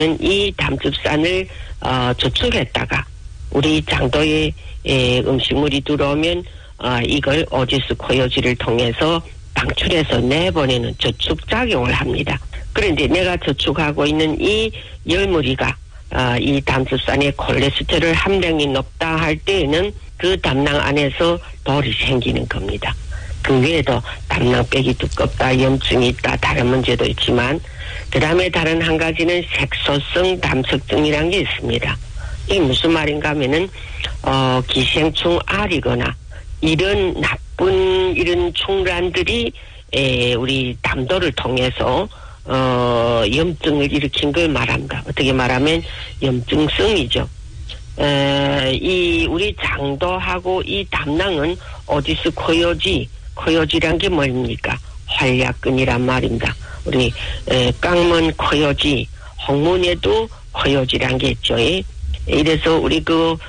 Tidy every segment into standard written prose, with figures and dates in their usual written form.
이 담즙산을 저축했다가 우리 장도에 음식물이 들어오면 이걸 오지스 코요지를 통해서 방출해서 내보내는 저축작용을 합니다. 그런데 내가 저축하고 있는 이 열무리가 이 담즙산의 콜레스테롤 함량이 높다 할 때에는 그 담낭 안에서 돌이 생기는 겁니다. 그 외에도 담낭백이 두껍다, 염증이 있다, 다른 문제도 있지만 그 다음에 다른 한 가지는 색소성 담석증이라는 게 있습니다. 이게 무슨 말인가 하면은 기생충 알이거나 이런 나쁜 이런 충란들이 우리 담도를 통해서 염증을 일으킨 걸 말한다. 어떻게 말하면 염증성이죠. 이 우리 장도하고 이 담낭은 오지스 코요지란 게 뭡니까? 활약근이란 말입니다. 우리 깡문 코요지, 홍문에도 코요지란 게 있죠. 이래서 우리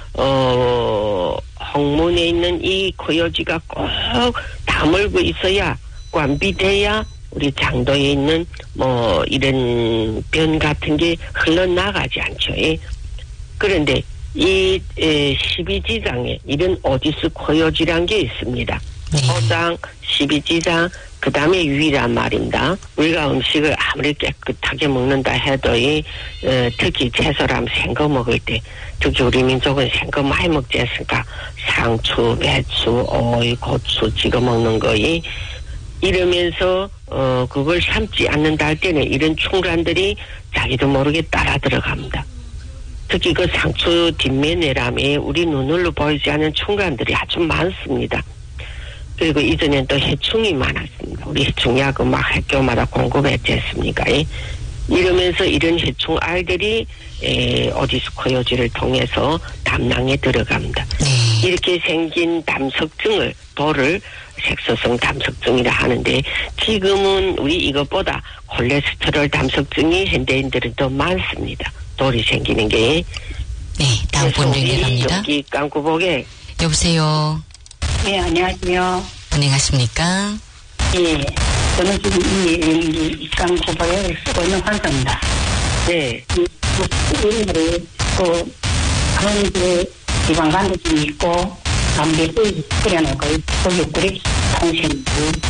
홍문에 있는 이 코요지가 꼭 다물고 있어야 관비돼야 우리 장도에 있는 이런 변 같은 게 흘러나가지 않죠. 그런데 이 12지장에 이런 오지스 코요지란 게 있습니다. 소장, 12지장, 그 다음에 유의란 말입니다. 우리가 음식을 아무리 깨끗하게 먹는다 해도 특히 채소라면 생거 먹을 때, 특히 우리 민족은 생거 많이 먹지 않습니까? 상추, 배추, 오이, 고추 찍어 먹는 거 이러면서 그걸 삶지 않는다 할 때는 이런 충란들이 자기도 모르게 따라 들어갑니다. 특히 그 상추 뒷면에라면 우리 눈으로 보이지 않는 충란들이 아주 많습니다. 그리고 이전엔 또 해충이 많았습니다. 우리 해충약은 막 학교마다 공급했지 않습니까? 이러면서 이런 해충 알들이 오지스 코요지를 통해서 담낭에 들어갑니다. 이렇게 생긴 담석증을 돌을 색소성 담석증이라 하는데 지금은 우리 이것보다 콜레스테롤 담석증이 현대인들은 더 많습니다. 돌이 생기는 게. 네, 다음 분 연결합니다. 여기 깡구복에. 여보세요. 네, 안녕하세요. 안녕하십니까? 예, 저는 지금 이 깡구복에 쓰고 있는 환자입니다. 네. 우리나라에 그런 지방간도증이 있고 담배 끓여놓고 고깃구리 통신부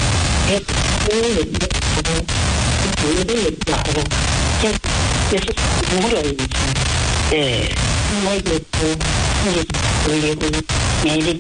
그래서 국물이 올리고 네. 국물도 있고 올리고 매일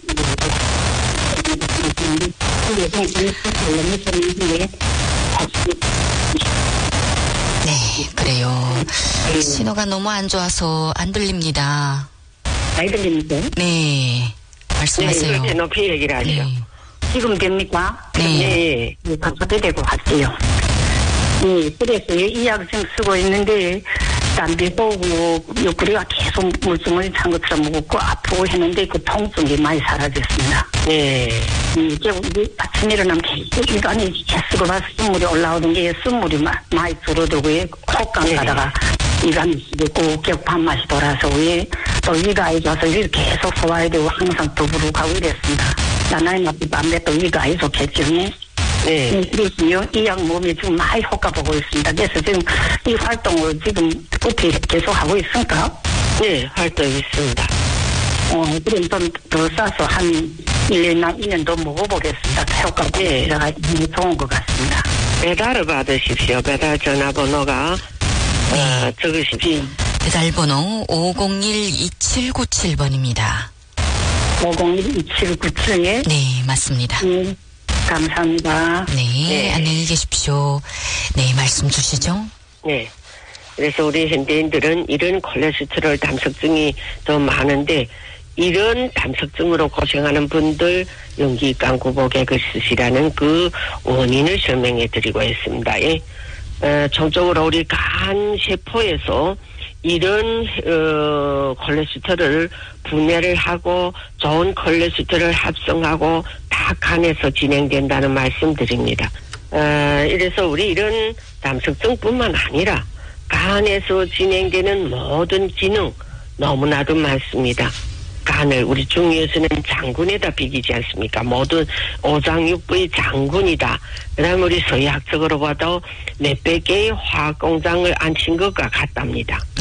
네, 그래요. 신호가 너무 안 좋아서 안 들립니다. 많이 들립니까? 네, 말씀하세요. 네, 높이 얘기를 하죠. 네. 지금 됩니까? 네. 네, 바꿔도 되고 할게요. 그래서 이 약생 쓰고 있는데 담배 보고 옆구리가 계속 물증을 찬 것처럼 무겁고 아프고 했는데 그 통증이 많이 사라졌습니다. 네. 이제 우리 아침 일어나면 계속 입안이 쓰고 봐서 숨물이 올라오는 게 숨물이 많이 줄어들고 콧감 가다가 입안이 쓰고 꼭 밥맛이 돌아서 또 위가 안 좋아서 위를 계속 소화해야 되고 항상 더부룩하고 이랬습니다. 나나이 맛이 밤에 또 위가 안 좋겠죠. 네. 그래서 이 약 몸이 지금 많이 효과 보고 있습니다. 그래서 지금 이 활동을 지금 어떻게 계속 하고 있습니까? 네, 활동 있습니다. 그럼 좀 더 싸서 한 1년 더 먹어보겠습니다. 효과가 들어가 좋은 것 같습니다. 배달을 받으십시오. 배달 전화번호가 적으십시오. 배달번호 501-2797번입니다. 501-2797에? 네, 맞습니다. 감사합니다. 네, 안녕히 계십시오. 네, 말씀 주시죠. 네. 그래서 우리 현대인들은 이런 콜레스테롤 담석증이 더 많은데 이런 담석증으로 고생하는 분들 연기깡구복액을 쓰시라는 그 원인을 설명해 드리고 있습니다. 전적으로 우리 간 세포에서 이런 콜레스테롤을 분해를 하고 좋은 콜레스테롤을 합성하고 다 간에서 진행된다는 말씀드립니다. 이래서 우리 이런 담석증뿐만 아니라 간에서 진행되는 모든 기능 너무나도 많습니다. 간 판을 우리 중위에서는 장군에다 비기지 않습니까? 모든 오장육부의 장군이다. 그다음에 우리 서희학적으로 봐도 몇백 개의 화학 공장을 앉힌 것과 같답니다.